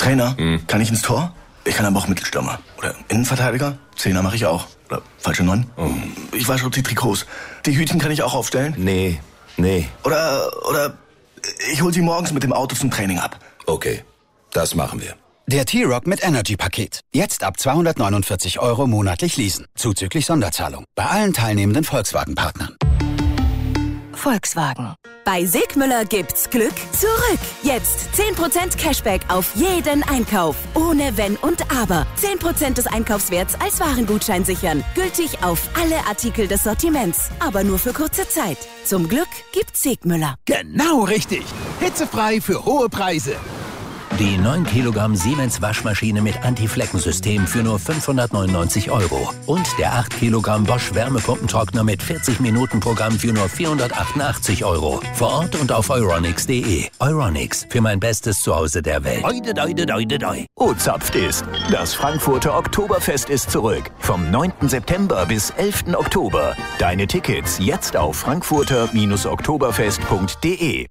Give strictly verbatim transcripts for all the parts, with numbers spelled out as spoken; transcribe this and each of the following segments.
Trainer, Hm. kann ich ins Tor? Ich kann aber auch Mittelstürmer. Oder Innenverteidiger? Zehner mache ich auch. Oder falsche Neun? Oh. Ich wasche auch die Trikots. Die Hütchen kann ich auch aufstellen. Nee, nee. Oder, oder ich hol sie morgens mit dem Auto zum Training ab. Okay, das machen wir. Der T-Rock mit Energy-Paket. Jetzt ab zweihundertneunundvierzig Euro monatlich leasen. Zuzüglich Sonderzahlung. Bei allen teilnehmenden Volkswagen-Partnern. Volkswagen. Bei Sigmüller gibt's Glück zurück. Jetzt zehn Prozent Cashback auf jeden Einkauf. Ohne Wenn und Aber. zehn Prozent des Einkaufswerts als Warengutschein sichern. Gültig auf alle Artikel des Sortiments. Aber nur für kurze Zeit. Zum Glück gibt's Sigmüller. Genau richtig. Hitzefrei für hohe Preise. Die neun Kilogramm Siemens Waschmaschine mit Anti-Flecken-System für nur fünfhundertneunundneunzig Euro. Und der acht Kilogramm Bosch Wärmepumpentrockner mit vierzig Minuten Programm für nur vierhundertachtundachtzig Euro. Vor Ort und auf euronics punkt de. Euronics, für mein bestes Zuhause der Welt. Oide, oide, oide, oide. Oh, zapft ist. Das Frankfurter Oktoberfest ist zurück. Vom neunten September bis elften Oktober. Deine Tickets jetzt auf frankfurter Bindestrich oktoberfest punkt de.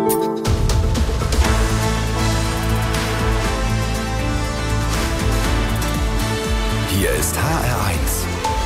Hier ist H R eins.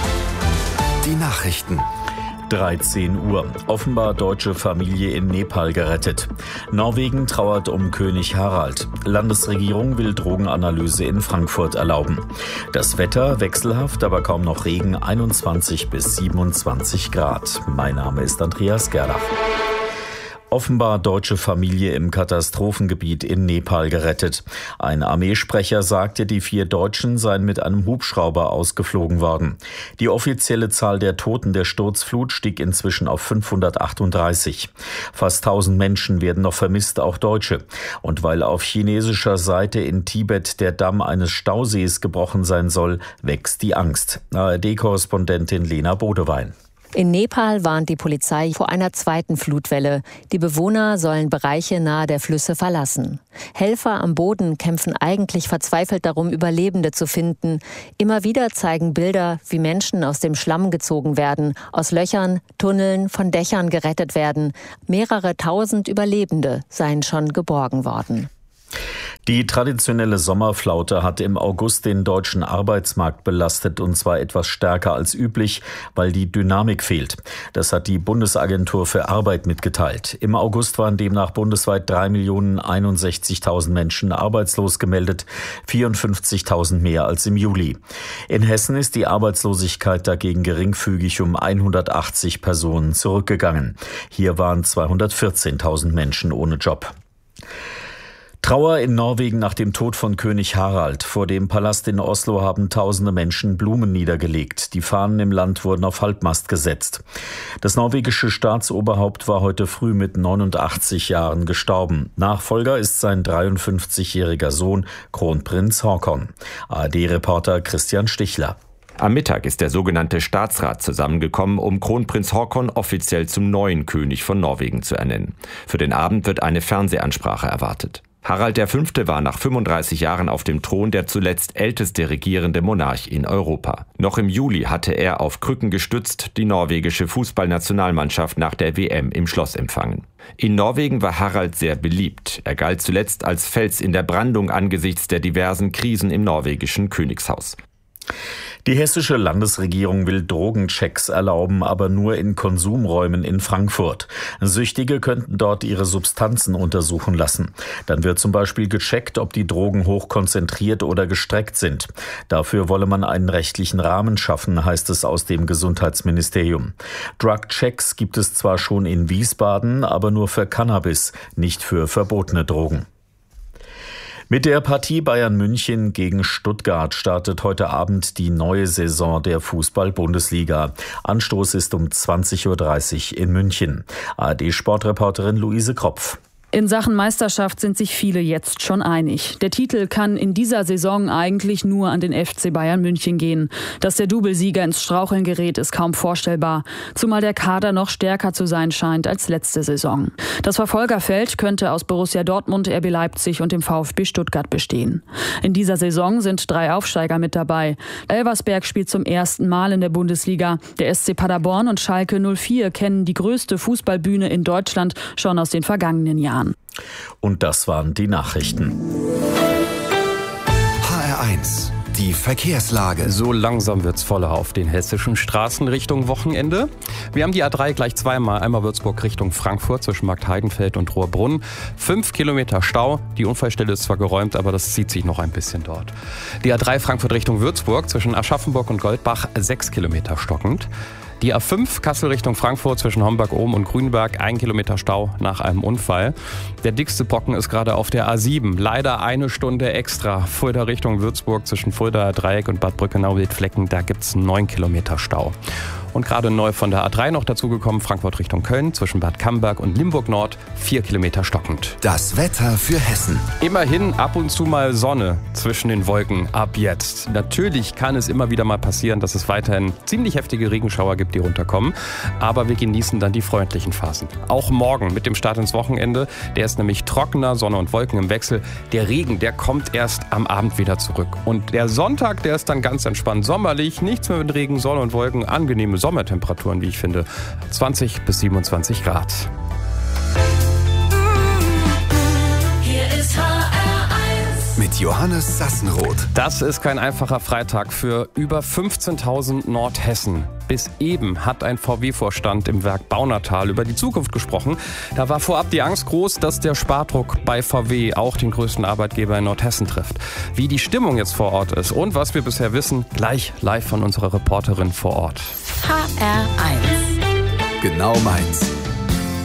Die Nachrichten. dreizehn Uhr. Offenbar deutsche Familie in Nepal gerettet. Norwegen trauert um König Harald. Landesregierung will Drogenanalyse in Frankfurt erlauben. Das Wetter wechselhaft, aber kaum noch Regen, einundzwanzig bis siebenundzwanzig Grad. Mein Name ist Andreas Gerlach. Offenbar deutsche Familie im Katastrophengebiet in Nepal gerettet. Ein Armeesprecher sagte, die vier Deutschen seien mit einem Hubschrauber ausgeflogen worden. Die offizielle Zahl der Toten der Sturzflut stieg inzwischen auf fünfhundertachtunddreißig. Fast tausend Menschen werden noch vermisst, auch Deutsche. Und weil auf chinesischer Seite in Tibet der Damm eines Stausees gebrochen sein soll, wächst die Angst. A R D-Korrespondentin Lena Bodewein. In Nepal warnt die Polizei vor einer zweiten Flutwelle. Die Bewohner sollen Bereiche nahe der Flüsse verlassen. Helfer am Boden kämpfen eigentlich verzweifelt darum, Überlebende zu finden. Immer wieder zeigen Bilder, wie Menschen aus dem Schlamm gezogen werden, aus Löchern, Tunneln, von Dächern gerettet werden. Mehrere tausend Überlebende seien schon geborgen worden. Die traditionelle Sommerflaute hat im August den deutschen Arbeitsmarkt belastet, und zwar etwas stärker als üblich, weil die Dynamik fehlt. Das hat die Bundesagentur für Arbeit mitgeteilt. Im August waren demnach bundesweit drei Millionen einundsechzigtausend Menschen arbeitslos gemeldet, vierundfünfzigtausend mehr als im Juli. In Hessen ist die Arbeitslosigkeit dagegen geringfügig um hundertachtzig Personen zurückgegangen. Hier waren zweihundertvierzehntausend Menschen ohne Job. Trauer in Norwegen nach dem Tod von König Harald. Vor dem Palast in Oslo haben tausende Menschen Blumen niedergelegt. Die Fahnen im Land wurden auf Halbmast gesetzt. Das norwegische Staatsoberhaupt war heute früh mit neunundachtzig Jahren gestorben. Nachfolger ist sein dreiundfünfzigjähriger Sohn, Kronprinz Haakon. A R D-Reporter Christian Stichler. Am Mittag ist der sogenannte Staatsrat zusammengekommen, um Kronprinz Haakon offiziell zum neuen König von Norwegen zu ernennen. Für den Abend wird eine Fernsehansprache erwartet. Harald der Fünfte war nach fünfunddreißig Jahren auf dem Thron der zuletzt älteste regierende Monarch in Europa. Noch im Juli hatte er auf Krücken gestützt die norwegische Fußballnationalmannschaft nach der W M im Schloss empfangen. In Norwegen war Harald sehr beliebt. Er galt zuletzt als Fels in der Brandung angesichts der diversen Krisen im norwegischen Königshaus. Die hessische Landesregierung will Drogenchecks erlauben, aber nur in Konsumräumen in Frankfurt. Süchtige könnten dort ihre Substanzen untersuchen lassen. Dann wird zum Beispiel gecheckt, ob die Drogen hochkonzentriert oder gestreckt sind. Dafür wolle man einen rechtlichen Rahmen schaffen, heißt es aus dem Gesundheitsministerium. Drugchecks gibt es zwar schon in Wiesbaden, aber nur für Cannabis, nicht für verbotene Drogen. Mit der Partie Bayern München gegen Stuttgart startet heute Abend die neue Saison der Fußball-Bundesliga. Anstoß ist um zwanzig Uhr dreißig in München. A R D-Sportreporterin Luise Kropf. In Sachen Meisterschaft sind sich viele jetzt schon einig. Der Titel kann in dieser Saison eigentlich nur an den F C Bayern München gehen. Dass der Doublesieger ins Straucheln gerät, ist kaum vorstellbar, zumal der Kader noch stärker zu sein scheint als letzte Saison. Das Verfolgerfeld könnte aus Borussia Dortmund, R B Leipzig und dem VfB Stuttgart bestehen. In dieser Saison sind drei Aufsteiger mit dabei. Elversberg spielt zum ersten Mal in der Bundesliga. Der S C Paderborn und Schalke null vier kennen die größte Fußballbühne in Deutschland schon aus den vergangenen Jahren. Und das waren die Nachrichten. eins. Die Verkehrslage. So langsam wird's voller auf den hessischen Straßen Richtung Wochenende. Wir haben die A drei gleich zweimal. Einmal Würzburg Richtung Frankfurt zwischen Marktheidenfeld und Rohrbrunn. Fünf Kilometer Stau. Die Unfallstelle ist zwar geräumt, aber das zieht sich noch ein bisschen dort. Die A drei Frankfurt Richtung Würzburg zwischen Aschaffenburg und Goldbach. Sechs Kilometer stockend. Die A fünf Kassel Richtung Frankfurt zwischen Homberg-Ohm und Grünberg, ein Kilometer Stau nach einem Unfall. Der dickste Brocken ist gerade auf der A sieben. Leider eine Stunde extra. Fulda Richtung Würzburg zwischen Fuldaer Dreieck und Bad Brückenau-Wildflecken, da gibt's neun Kilometer Stau. Und gerade neu von der A drei noch dazugekommen, Frankfurt Richtung Köln zwischen Bad Camberg und Limburg Nord, vier Kilometer stockend. Das Wetter für Hessen. Immerhin ab und zu mal Sonne zwischen den Wolken ab jetzt. Natürlich kann es immer wieder mal passieren, dass es weiterhin ziemlich heftige Regenschauer gibt, die runterkommen. Aber wir genießen dann die freundlichen Phasen. Auch morgen mit dem Start ins Wochenende. Der ist nämlich trockener, Sonne und Wolken im Wechsel. Der Regen, der kommt erst am Abend wieder zurück. Und der Sonntag, der ist dann ganz entspannt sommerlich. Nichts mehr mit Regen, Sonne und Wolken. Angenehme Sommertemperaturen, wie ich finde. zwanzig bis siebenundzwanzig Grad. Hier ist H R eins mit Johannes Sassenroth. Das ist kein einfacher Freitag für über fünfzehntausend Nordhessen. Bis eben hat ein V W-Vorstand im Werk Baunatal über die Zukunft gesprochen. Da war vorab die Angst groß, dass der Spardruck bei V W auch den größten Arbeitgeber in Nordhessen trifft. Wie die Stimmung jetzt vor Ort ist und was wir bisher wissen, gleich live von unserer Reporterin vor Ort. H R eins. Genau meins.